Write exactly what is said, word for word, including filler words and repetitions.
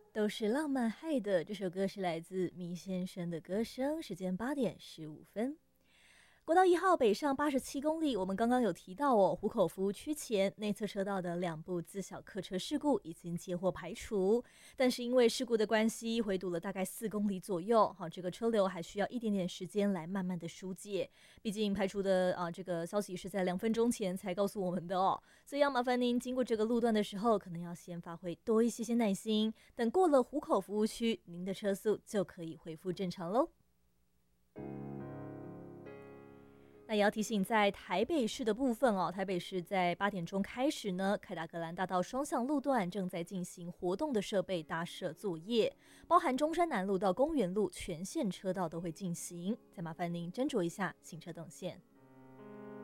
都是浪漫害的。这首歌是来自迷先生的歌声。时间八点十五分。国道一号北上八十七公里，我们刚刚有提到哦，湖口服务区前内侧车道的两部自小客车事故已经接获排除，但是因为事故的关系，回堵了大概四公里左右。好，这个车流还需要一点点时间来慢慢的疏解。毕竟排除的啊这个消息是在两分钟前才告诉我们的哦，所以要麻烦您经过这个路段的时候，可能要先发挥多一些些耐心，等过了湖口服务区，您的车速就可以恢复正常喽。那也要提醒，在台北市的部分哦，台北市在八点钟开始呢，凯达格兰大道双向路段正在进行活动的设备搭设作业，包含中山南路到公园路全线车道都会进行，再麻烦您斟酌一下行车动线。